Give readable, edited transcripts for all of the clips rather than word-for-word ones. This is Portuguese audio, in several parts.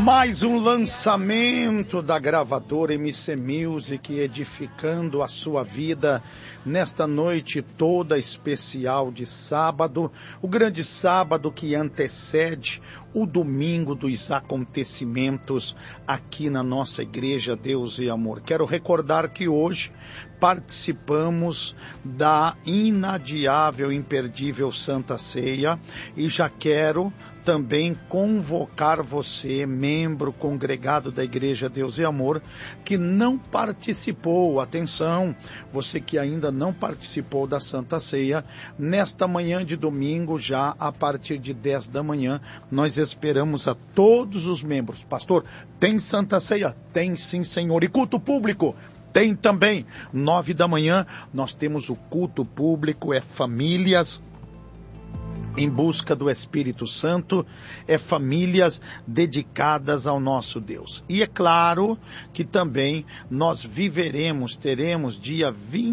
Mais um lançamento da gravadora MC Music, edificando a sua vida nesta noite toda especial de sábado, o grande sábado que antecede o domingo dos acontecimentos aqui na nossa igreja Deus e Amor. Quero recordar que hoje participamos da inadiável, imperdível Santa Ceia e já quero também convocar você, membro congregado da Igreja Deus e Amor, que não participou, atenção, você que ainda não participou da Santa Ceia, nesta manhã de domingo, já a partir de 10 da manhã, nós esperamos a todos os membros. Pastor, tem Santa Ceia? Tem sim, Senhor. E culto público? Tem também. 9 da manhã, nós temos o culto público, é famílias em busca do Espírito Santo, é famílias dedicadas ao nosso Deus. E é claro que também nós teremos dia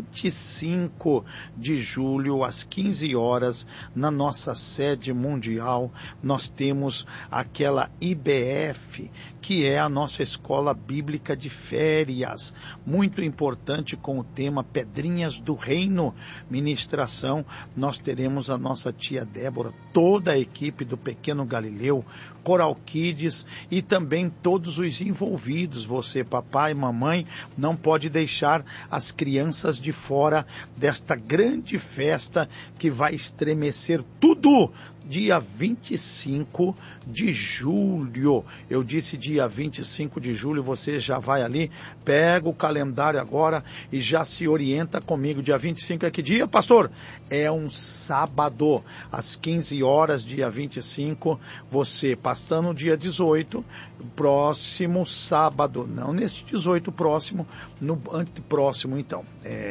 25 de julho, às 15 horas, na nossa sede mundial, nós temos aquela IBF, que é a nossa escola bíblica de férias, muito importante com o tema Pedrinhas do Reino, ministração. Nós teremos a nossa tia Débora, toda a equipe do Pequeno Galileu, Coral Kids e também todos os envolvidos. Você, papai, mamãe, não pode deixar as crianças de fora desta grande festa que vai estremecer tudo. Dia 25 de julho, eu disse dia 25 de julho, você já vai ali, pega o calendário agora e já se orienta comigo. Dia 25 é que dia, pastor? É um sábado, às 15 horas, dia 25, você passando o dia 18, próximo sábado, não neste 18 próximo, no antepróximo então,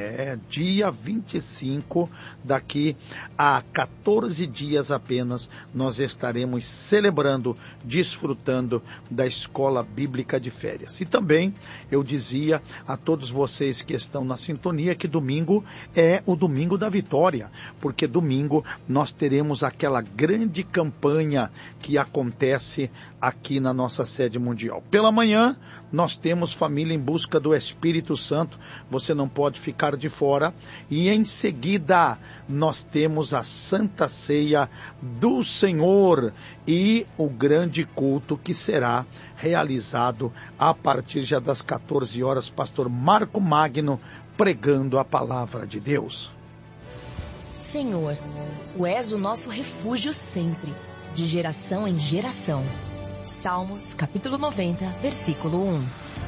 dia 25, daqui a 14 dias apenas, nós estaremos celebrando, desfrutando da escola bíblica de férias. E também eu dizia a todos vocês que estão na sintonia que domingo é o domingo da vitória, porque domingo nós teremos aquela grande campanha que acontece aqui na nossa sede mundial. Pela manhã nós temos Família em Busca do Espírito Santo, você não pode ficar de fora, e em seguida nós temos a Santa Ceia do Senhor e o grande culto que será realizado a partir já das 14 horas, pastor Marco Magno pregando a palavra de Deus. Senhor, tu és o nosso refúgio sempre, de geração em geração. Salmos, capítulo 90, versículo 1.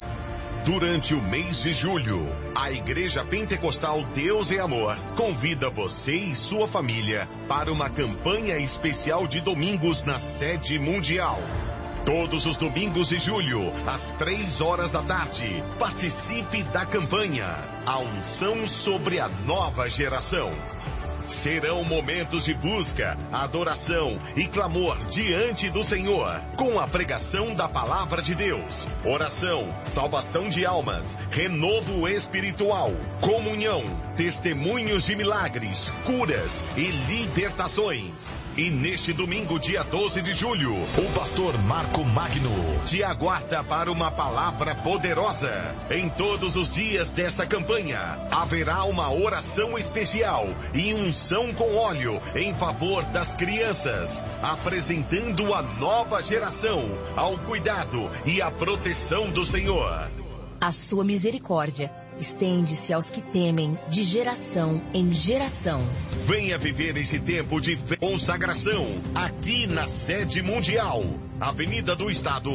Durante o mês de julho, a Igreja Pentecostal Deus e Amor convida você e sua família para uma campanha especial de domingos na sede mundial. Todos os domingos de julho, às 3 horas da tarde, participe da campanha A Unção sobre a Nova Geração. Serão momentos de busca, adoração e clamor diante do Senhor, com a pregação da palavra de Deus, oração, salvação de almas, renovo espiritual, comunhão, testemunhos de milagres, curas e libertações. E neste domingo, dia 12 de julho, o pastor Marco Magno te aguarda para uma palavra poderosa. Em todos os dias dessa campanha, haverá uma oração especial e unção com óleo em favor das crianças, apresentando a nova geração ao cuidado e à proteção do Senhor. A sua misericórdia estende-se aos que temem de geração em geração. Venha viver esse tempo de consagração aqui na sede mundial. Avenida do Estado,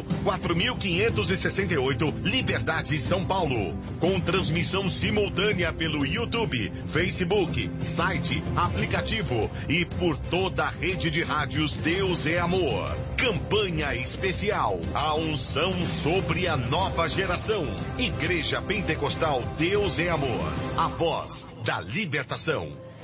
4568, Liberdade, São Paulo. Com transmissão simultânea pelo YouTube, Facebook, site, aplicativo e por toda a rede de rádios Deus é Amor. Campanha especial, a unção sobre a nova geração. Igreja Pentecostal Deus é Amor, a voz da libertação.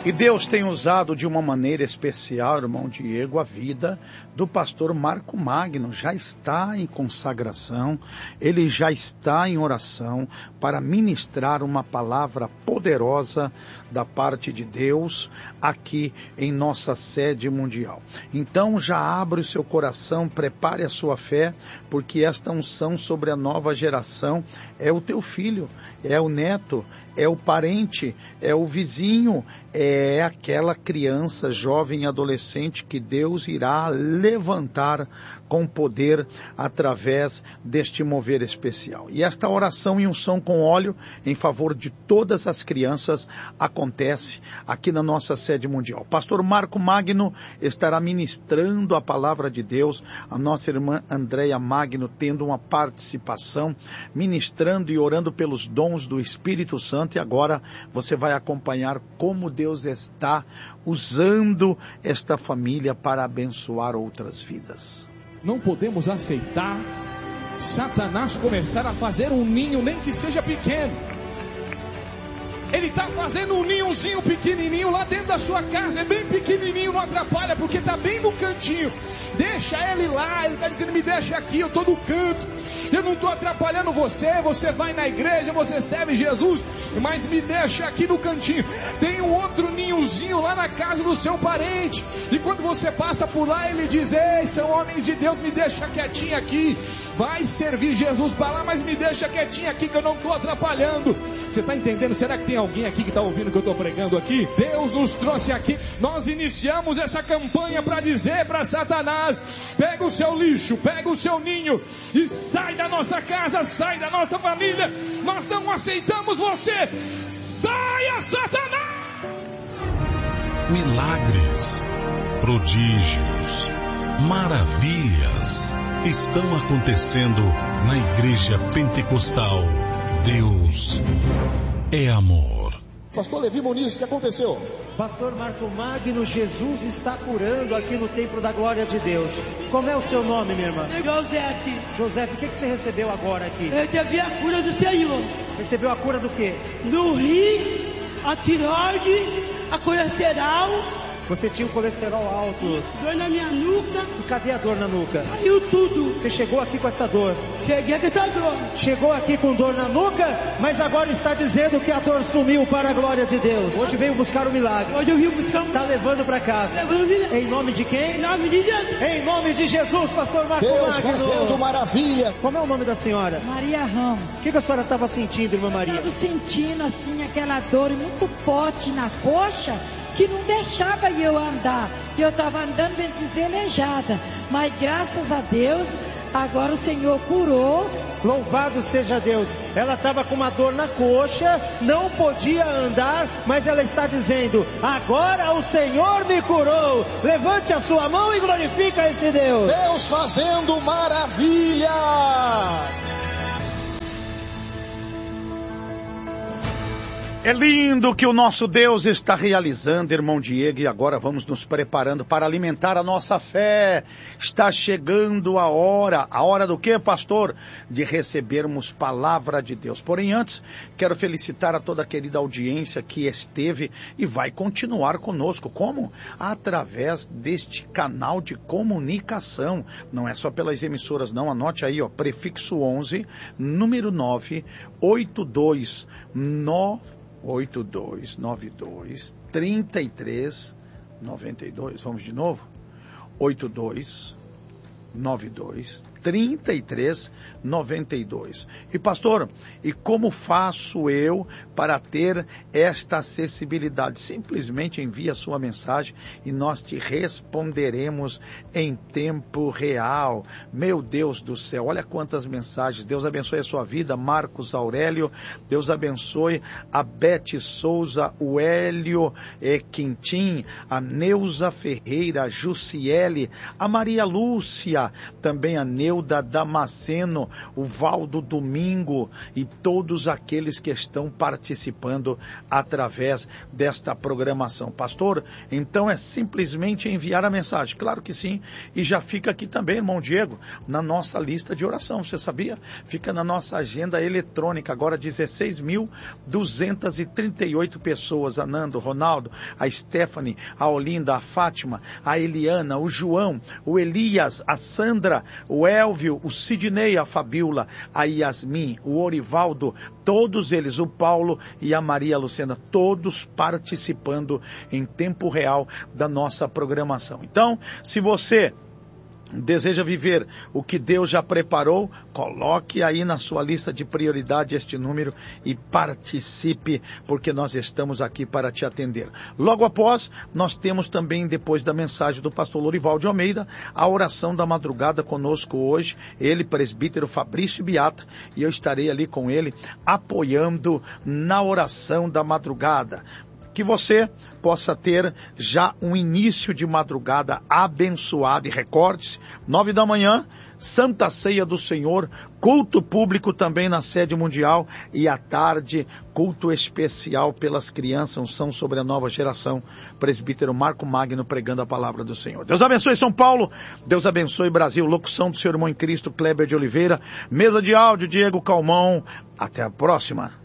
E Deus tem usado de uma maneira especial, irmão Diego, a vida do pastor Marco Magno. Já está em consagração, ele já está em oração para ministrar uma palavra poderosa da parte de Deus aqui em nossa sede mundial. Então já abre o seu coração, prepare a sua fé, porque esta unção sobre a nova geração é o teu filho, é o neto, é o parente, é o vizinho, é aquela criança, jovem e adolescente que Deus irá levantar com poder através deste mover especial. E esta oração e unção com óleo em favor de todas as crianças acontece aqui na nossa sede mundial. Pastor Marco Magno estará ministrando a palavra de Deus, a nossa irmã Andréia Magno tendo uma participação, ministrando e orando pelos dons do Espírito Santo. E agora você vai acompanhar como Deus está usando esta família para abençoar outras vidas. Não podemos aceitar Satanás começar a fazer um ninho, nem que seja pequeno. Ele está fazendo um ninhozinho pequenininho lá dentro da sua casa, é bem pequenininho, não atrapalha, porque está bem no cantinho. Deixa ele lá, ele está dizendo, me deixa aqui, eu estou no canto, eu não estou atrapalhando você, você vai na igreja, você serve Jesus, mas me deixa aqui no cantinho. Tem um outro ninhozinho lá na casa do seu parente, e quando você passa por lá, ele diz, ei, são homens de Deus, me deixa quietinho aqui, vai servir Jesus para lá, mas me deixa quietinho aqui, que eu não estou atrapalhando. Você está entendendo? Será que tem alguém aqui que está ouvindo o que eu estou pregando aqui? Deus nos trouxe aqui, nós iniciamos essa campanha para dizer para Satanás, pega o seu lixo, pega o seu ninho e sai da nossa casa, sai da nossa família, nós não aceitamos você, saia Satanás! Milagres, prodígios, maravilhas estão acontecendo na Igreja Pentecostal. Deus é amor. Pastor Levi Muniz, o que aconteceu? Pastor Marco Magno, Jesus está curando aqui no Templo da Glória de Deus. Como é o seu nome, minha irmã? José. José, o que você recebeu agora aqui? Eu recebi a cura do Senhor. Recebeu a cura do quê? Do rim, a tiroide, a colesterol. Você tinha um colesterol alto. Dor na minha nuca. E cadê a dor na nuca? Saiu tudo. Você chegou aqui com essa dor. Cheguei com essa dor. Chegou aqui com dor na nuca, mas agora está dizendo que a dor sumiu para a glória de Deus. Hoje veio buscar o milagre. Hoje eu vim buscar Está levando para casa. Em nome de quem? Em nome de Jesus. Em nome de Jesus, pastor Marco Deus Magno. fazendo maravilha. Como é o nome da senhora? Maria Ramos. O que a senhora estava sentindo, irmã Maria? Estava sentindo assim aquela dor muito forte na coxa, que não deixava eu andar. Eu estava andando bem deselejada. Mas graças a Deus, agora o Senhor curou. Louvado seja Deus. Ela estava com uma dor na coxa, não podia andar, mas ela está dizendo, agora o Senhor me curou. Levante a sua mão e glorifica esse Deus. Deus fazendo maravilhas. É lindo que o nosso Deus está realizando, irmão Diego, e agora vamos nos preparando para alimentar a nossa fé. Está chegando a hora do quê, pastor? De recebermos palavra de Deus. Porém, antes, quero felicitar a toda a querida audiência que esteve e vai continuar conosco. Como? Através deste canal de comunicação. Não é só pelas emissoras, não. Anote aí, prefixo 11, número 9, 8292 3392. Vamos de novo? 8292 3392. E pastor, e como faço eu para ter esta acessibilidade? Simplesmente envie a sua mensagem e nós te responderemos em tempo real. Meu Deus do céu, olha quantas mensagens. Deus abençoe a sua vida, Marcos Aurélio. Deus abençoe a Bete Souza, o Hélio Quintim, a Neuza Ferreira, a Jussiele, a Maria Lúcia, também a Neuza Neuda Damasceno, o Valdo Domingo e todos aqueles que estão participando através desta programação. Pastor, então é simplesmente enviar a mensagem? Claro que sim, e já fica aqui também, irmão Diego, na nossa lista de oração, você sabia? Fica na nossa agenda eletrônica, agora 16.238 pessoas, a Nando, o Ronaldo, a Stephanie, a Olinda, a Fátima, a Eliana, o João, o Elias, a Sandra, o Elvio, o Sidney, a Fabiola, a Yasmin, o Orivaldo, todos eles, o Paulo e a Maria Lucena, todos participando em tempo real da nossa programação. Então, se você deseja viver o que Deus já preparou, coloque aí na sua lista de prioridade este número e participe, porque nós estamos aqui para te atender. Logo após, nós temos também, depois da mensagem do pastor Lorivaldo Almeida, a oração da madrugada conosco hoje, ele, presbítero Fabrício Beata, e eu estarei ali com ele, apoiando na oração da madrugada. Que você possa ter já um início de madrugada abençoado. E recorde-se, 9 da manhã, Santa Ceia do Senhor, culto público também na sede mundial, e à tarde, culto especial pelas crianças, unção sobre a nova geração, presbítero Marco Magno pregando a palavra do Senhor. Deus abençoe São Paulo, Deus abençoe Brasil, locução do seu irmão em Cristo, Kleber de Oliveira, mesa de áudio, Diego Calmon, até a próxima.